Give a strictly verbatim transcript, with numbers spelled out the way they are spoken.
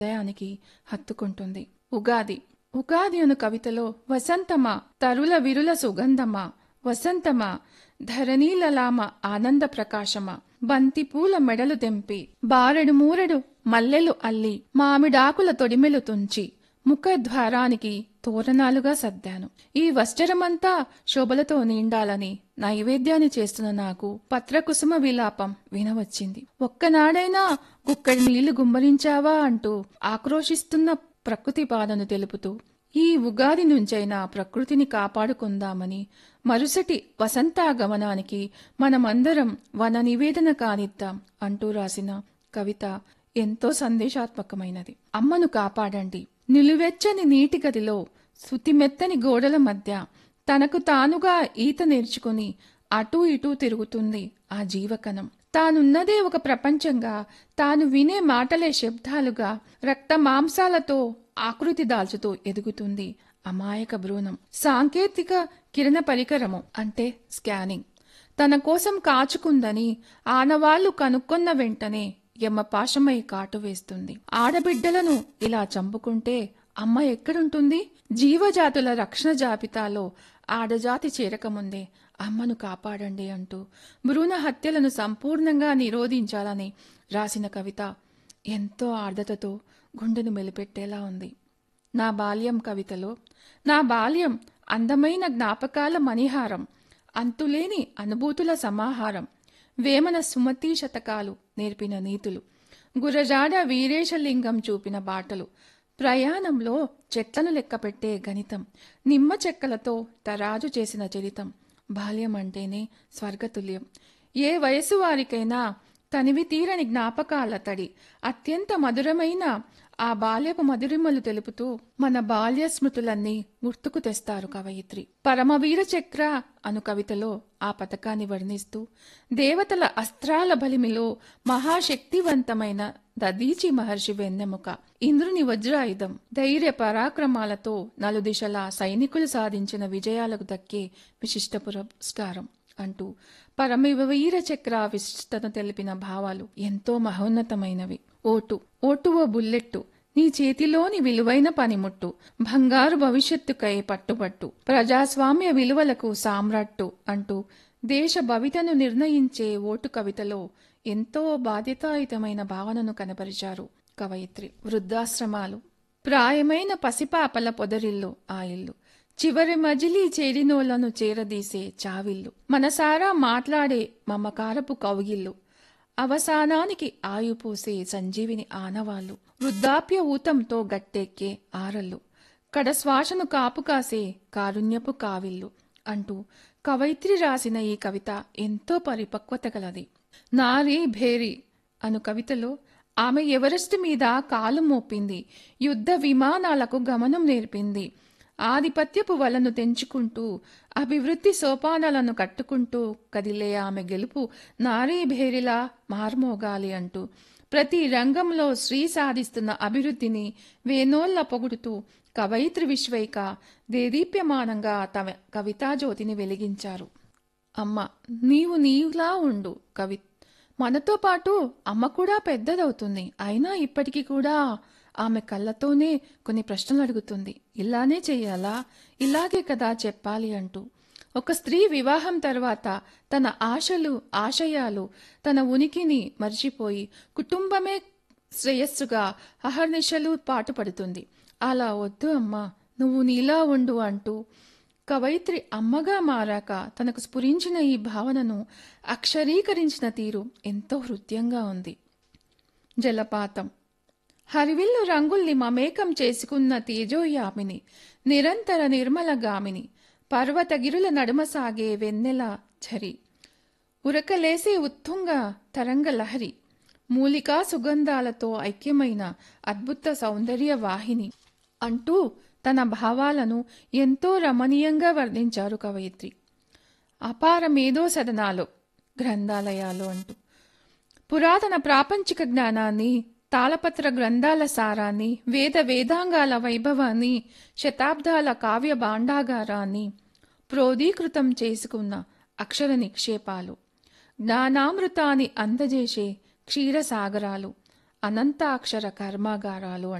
హృదయానికి హత్తుకుంటుంది. ఉగాది ఉగాది అను కవితలో వసంతమా తరుల విరుల సుగంధమా, వసంతమా ధరణీలలామ ఆనంద ప్రకాశమా, బంతిపూల మెడలు తెంపి బారెడు మూరెడు మల్లెలు అల్లి మామిడాకుల తొడిమెలు తుంచి ముఖద్వారానికి తోరణాలుగా సర్దాను. ఈ వస్త్రమంతా శోభలతో నిండాలని నైవేద్యాన్ని చేస్తున్న నాకు పత్రకుసుమ విలాపం వినవచ్చింది. ఒక్కనాడైనా గుక్కడి నీళ్లు గుమ్మరించావా అంటూ ఆక్రోశిస్తున్న ప్రకృతి బాధను తెలుపుతూ ఈ ఉగాది నుంచైనా ప్రకృతిని కాపాడుకుందామని మరుసటి వసంతాగమనానికి మనమందరం వన నివేదన కానిద్దాం అంటూ రాసిన కవిత ఎంతో సందేశాత్మకమైనది. అమ్మను కాపాడండి. నిలువెచ్చని నీటి గదిలో శుతిమెత్తని గోడల మధ్య తనకు తానుగా ఈత నేర్చుకుని అటూ ఇటూ తిరుగుతుంది ఆ జీవకణం. తానున్నదే ఒక ప్రపంచంగా, తాను వినే మాటలే శబ్దాలుగా రక్త మాంసాలతో ఆకృతి దాల్చుతూ ఎదుగుతుంది అమాయక భ్రూణం. సాంకేతిక కిరణ పరికరము అంటే స్కానింగ్ తన కోసం కాచుకుందని ఆనవాళ్లు కనుక్కొన్న వెంటనే యమపాశమై కాటు వేస్తుంది. ఆడబిడ్డలను ఇలా చంపుకుంటే అమ్మ ఎక్కడుంటుంది? జీవజాతుల రక్షణ జాబితాలో ఆడజాతి చేరకముందే అమ్మను కాపాడండి అంటూ భ్రూణ హత్యలను సంపూర్ణంగా నిరోధించాలని రాసిన కవిత ఎంతో ఆర్ద్రతతో గుండెను మెలిపెట్టేలా ఉంది. నా బాల్యం కవితలో నా బాల్యం అందమైన జ్ఞాపకాల మణిహారం, అంతులేని అనుభూతుల సమాహారం, వేమన సుమతీ శతకాలు నేర్పిన నీతులు, గురజాడ వీరేశలింగం చూపిన బాటలు, ప్రయాణంలో చెట్లను లెక్కపెట్టే గణితం, నిమ్మ చెక్కలతో తరాజు చేసిన చరితం. బాల్యం అంటేనే స్వర్గతుల్యం. ఏ వయసు వారికైనా తనివి తీరని జ్ఞాపకాల తడి, అత్యంత మధురమైన ఆ బాల్యపు మధురిమలు తెలుపుతూ మన బాల్య స్మృతులన్నీ గుర్తుకు తెస్తారు కవయిత్రి. పరమవీర చక్ర అను కవితలో ఆ పథకాన్ని వర్ణిస్తూ దేవతల అస్త్రాల బలిమిలో మహాశక్తివంతమైన దదీచి మహర్షి వెన్నెముక, ఇంద్రుని వజ్రాయుధం, ధైర్య పరాక్రమాలతో నలుదిశలా సైనికులు సాధించిన విజయాలకు దక్కే విశిష్ట పురస్కారం అంటూ పరమవీర చక్ర విశిష్టతను తెలిపిన భావాలు ఎంతో మహోన్నతమైనవి. ఓటు ఓటు ఓ బుల్లెట్టు, నీ చేతిలోని విలువైన పనిముట్టు, బంగారు భవిష్యత్తుకై పట్టుబట్టు, ప్రజాస్వామ్య విలువలకు సామ్రాట్టు అంటూ దేశ భవితను నిర్ణయించే ఓటు కవితలో ఎంతో బాధ్యతాయుతమైన భావనను కనపరిచారు కవయిత్రి. వృద్ధాశ్రమాలు ప్రాయమైన పసిపాపల పొదరిల్లు ఆ ఇల్లు, చివరి మజిలీ చేరినోళ్లను చేరదీసే చావిల్లు, మనసారా మాట్లాడే మమకారపు కౌగిల్లు, అవసానానికి ఆయుపోసే సంజీవిని ఆనవాళ్లు, వృద్ధాప్య ఊతంతో గట్టెక్కే ఆరళ్ళు, కడశ్వాసను కాపు కాసే కారుణ్యపు కావిల్లు అంటూ కవయిత్రి రాసిన ఈ కవిత ఎంతో పరిపక్వత గలది. నారీ భేరి అను కవితలో ఆమె ఎవరెస్ట్ మీద కాలు మోపింది, యుద్ధ విమానాలకు గమనం నేర్పింది, ఆధిపత్యపు వలను తెంచుకుంటూ అభివృద్ధి సోపానాలను కట్టుకుంటూ కదిలే ఆమె గెలుపు నారీ భేరిలా మార్మోగాలి అంటూ ప్రతి రంగంలో స్త్రీ సాధిస్తున్న అభివృద్ధిని వేనోళ్ల పొగుడుతూ కవయిత్రి విశ్వైక దేదీప్యమానంగా తమ కవితాజ్యోతిని వెలిగించారు. అమ్మ నీవు నీవులా ఉండు కవి మనతో పాటు అమ్మ కూడా పెద్దదవుతుంది, అయినా ఇప్పటికీ కూడా ఆమె కళ్ళతోనే కొన్ని ప్రశ్నలు అడుగుతుంది. ఇలానే చెయ్యాలా, ఇలాగే కదా చెప్పాలి అంటూ. ఒక స్త్రీ వివాహం తర్వాత తన ఆశలు ఆశయాలు తన ఉనికిని మర్చిపోయి కుటుంబమే శ్రేయస్సుగా అహర్నిశలు పాటుపడుతుంది. అలా వద్దు అమ్మా, నువ్వు నీలా ఉండు అంటూ కవయిత్రి అమ్మగా మారాక తనకు స్ఫురించిన ఈ భావనను అక్షరీకరించిన తీరు ఎంతో హృద్యంగా ఉంది. జలపాతం హరివిల్లు రంగుల్ని మమేకం చేసుకున్న తేజోయామిని, నిరంతర నిర్మలగామిని, పర్వతగిరుల నడుమ సాగే వెన్నెల ఝరి, ఉరకలేసే ఉత్తుంగ తరంగ లహరి, మూలికా సుగంధాలతో ఐక్యమైన అద్భుత సౌందర్య వాహిని అంటూ తన భావాలను ఎంతో రమణీయంగా వర్ణించారు కవయిత్రి. అపార మేధో సదనాలు గ్రంథాలయాలు అంటూ పురాతన ప్రాపంచిక జ్ఞానాన్ని, తాళపత్ర గ్రంథాల సారాన్ని, వేద వేదాంగాల వైభవాన్ని, శతాబ్దాల కావ్య భాండాగారాన్ని ప్రోదీకృతం చేసుకున్న అక్షర నిక్షేపాలు, జ్ఞానామృతాన్ని అందజేసే క్షీరసాగరాలు, అనంతాక్షర కర్మాగారాలు